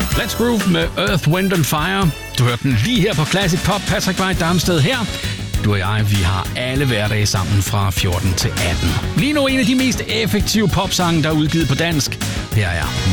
Let's Groove med Earth, Wind and Fire. Du hørte den lige her på Classic Pop. Patrick White Darmsted her. Du og jeg, vi har alle hverdage sammen fra 14 til 18. Lige nu en af de mest effektive popsange, der er udgivet på dansk. Her er